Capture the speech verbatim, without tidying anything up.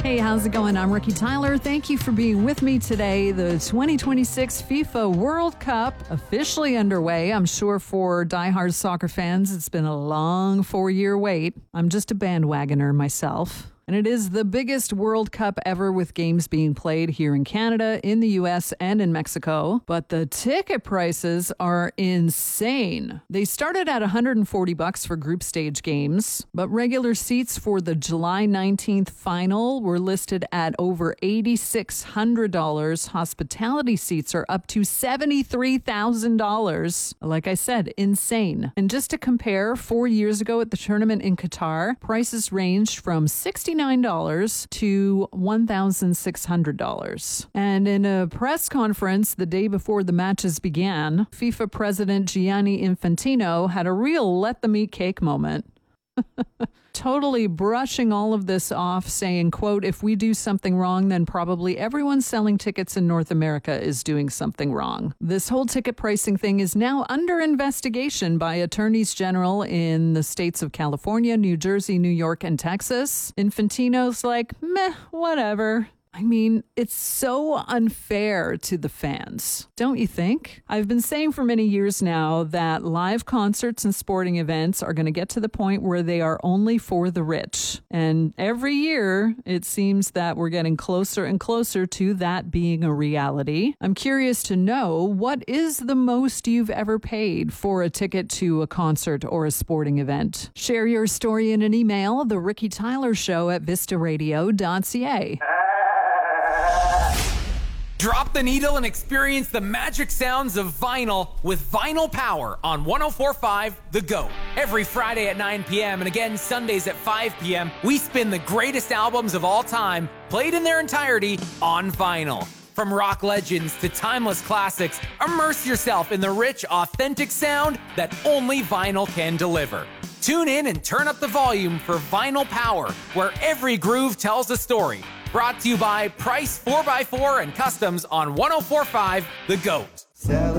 Hey, how's it going? I'm Ricky Tyler. Thank you for being with me today. The twenty twenty-six FIFA World Cup officially underway. I'm sure for diehard soccer fans, it's been a long four-year wait. I'm just a bandwagoner myself. And it is the biggest World Cup ever, with games being played here in Canada, in the U S, and in Mexico. But the ticket prices are insane. They started at one hundred forty bucks for group stage games, but regular seats for the July nineteenth final were listed at over eight thousand six hundred dollars. Hospitality seats are up to seventy-three thousand dollars. Like I said, insane. And just to compare, four years ago at the tournament in Qatar, prices ranged from sixty-nine dollars to one thousand six hundred dollars. And in a press conference the day before the matches began, FIFA President Gianni Infantino had a real let them eat cake moment. Totally brushing all of this off, saying, quote, if we do something wrong, then probably everyone selling tickets in North America is doing something wrong. This whole ticket pricing thing is now under investigation by attorneys general in the states of California, New Jersey, New York, and Texas. Infantino's like, meh, whatever. I mean, it's so unfair to the fans, don't you think? I've been saying for many years now that live concerts and sporting events are going to get to the point where they are only for the rich. And every year, it seems that we're getting closer and closer to that being a reality. I'm curious to know, what is the most you've ever paid for a ticket to a concert or a sporting event? Share your story in an email, The Ricky Tyler Show at vista radio dot c a. Drop the needle and experience the magic sounds of vinyl with Vinyl Power on one oh four point five The GOAT. Every Friday at nine p.m. and again Sundays at five p.m., we spin the greatest albums of all time, played in their entirety on vinyl. From rock legends to timeless classics, immerse yourself in the rich, authentic sound that only vinyl can deliver. Tune in and turn up the volume for Vinyl Power, where every groove tells a story. Brought to you by Price four by four and Customs on one oh four point five The GOAT.